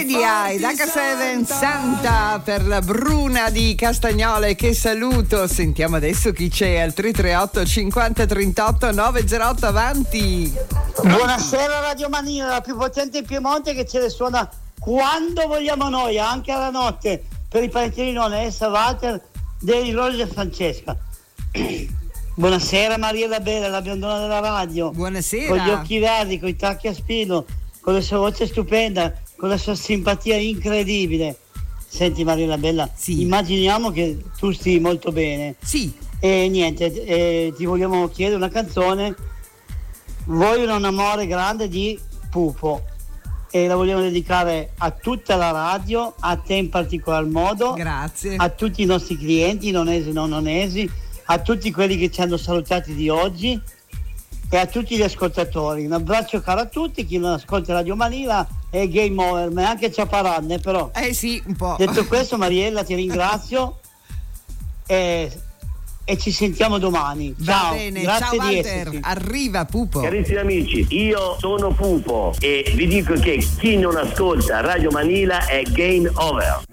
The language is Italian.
Media ed H7 Santa per la Bruna di Castagnole, che saluto. Sentiamo adesso chi c'è al 338 50 38 908, avanti. Buonasera Radio Manila, la più potente in Piemonte, che ce le suona quando vogliamo noi, anche alla notte, per i parentini non Essa, Walter, Dei Rose e Francesca. Buonasera Mariella Bella, la biondona della radio. Buonasera. Con gli occhi verdi, con i tacchi a spillo, con la sua voce stupenda, con la sua simpatia incredibile. Senti Mariella Bella, sì. Immaginiamo che tu stii molto bene. Sì. E niente, ti vogliamo chiedere una canzone. Voglio un amore grande di Pupo. E la vogliamo dedicare a tutta la radio, a te in particolar modo. Grazie. A tutti i nostri clienti, nonesi e non nonesi, a tutti quelli che ci hanno salutati di oggi e a tutti gli ascoltatori. Un abbraccio caro a tutti, chi non ascolta Radio Manila è game over, ma anche Ciaparanne però. Sì, un po'. Detto questo, Mariella, ti ringrazio e ci sentiamo domani. Va bene, grazie ciao di Walter, esserci. arriva Pupo. Carissimi amici, io sono Pupo e vi dico che chi non ascolta Radio Manila è game over.